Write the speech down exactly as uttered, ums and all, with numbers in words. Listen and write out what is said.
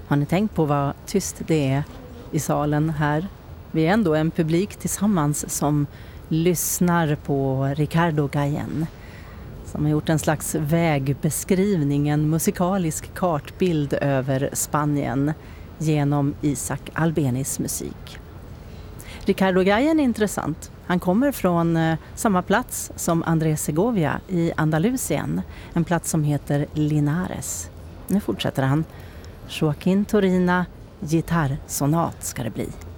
Har ni tänkt på vad tyst det är i salen här? Vi är ändå en publik tillsammans som lyssnar på Ricardo Gallen, som har gjort en slags vägbeskrivning, en musikalisk kartbild över Spanien genom Isaac Albenis musik. Ricardo Gallen är intressant. Han kommer från eh, samma plats som Andrés Segovia i Andalusien, en plats som heter Linares. Nu fortsätter han. Joaquín Turina, gitarrsonat ska det bli.